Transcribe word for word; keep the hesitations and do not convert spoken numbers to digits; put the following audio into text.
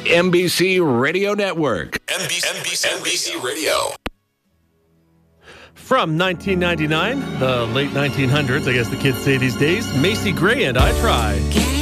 N B C Radio Network. N B C, N B C, N B C Radio. From nineteen ninety-nine, the late nineteen hundreds, I guess the kids say these days, Macy Gray and I Try.